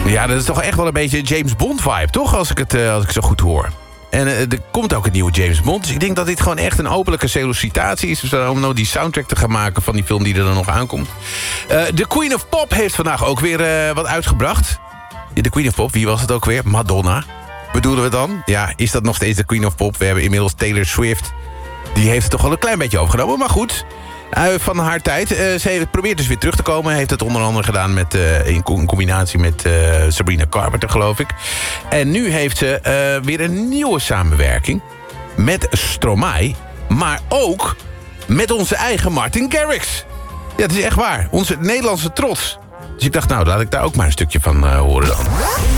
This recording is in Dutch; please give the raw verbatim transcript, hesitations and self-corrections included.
Ja, dat is toch echt wel een beetje James Bond vibe, toch? Als ik het, uh, als ik het zo goed hoor. En uh, er komt ook een nieuwe James Bond. Dus ik denk dat dit gewoon echt een openlijke sollicitatie is. Om nou die soundtrack te gaan maken van die film die er dan nog aankomt. Uh, de Queen of Pop heeft vandaag ook weer uh, wat uitgebracht. De Queen of Pop, wie was het ook weer? Madonna. Bedoelen we dan? Ja, is dat nog steeds de Queen of Pop? We hebben inmiddels Taylor Swift. Die heeft het toch wel een klein beetje overgenomen. Maar goed, uh, van haar tijd. Uh, ze probeert dus weer terug te komen. Heeft het onder andere gedaan met, uh, in combinatie met uh, Sabrina Carpenter, geloof ik. En nu heeft ze uh, weer een nieuwe samenwerking. Met Stromae. Maar ook met onze eigen Martin Garrix. Ja, het is echt waar. Onze Nederlandse trots. Dus ik dacht, nou, laat ik daar ook maar een stukje van uh, horen dan.